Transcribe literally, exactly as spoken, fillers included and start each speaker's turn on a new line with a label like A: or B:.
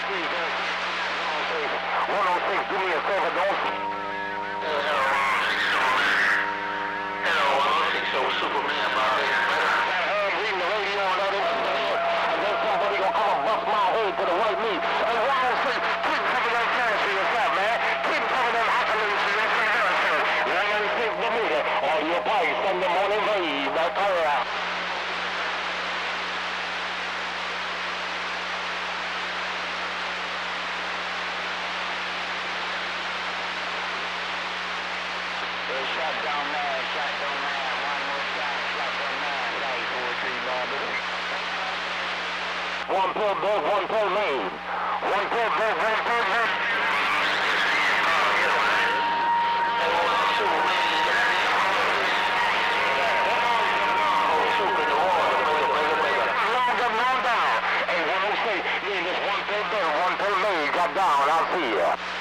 A: one oh six, do me a favor, don't... Hello, one oh six, so Superman, about it. I'm reading the radio and all this. And then somebody gonna come and bust my head to the white meat. And one oh six, keep coming them cash for yourself, man. Keep coming them accolades for yourself. one oh six, the meter. All your pipes, Sunday morning rain, that's all right. Shut down man, shut down man, one more shot, shut down man, like four, three, Lord. One pill big, one pill main. One pill big, one pill main. Long down. Hey, one oh six, yeah, this one pill big, one pill main, got down, I'll see ya.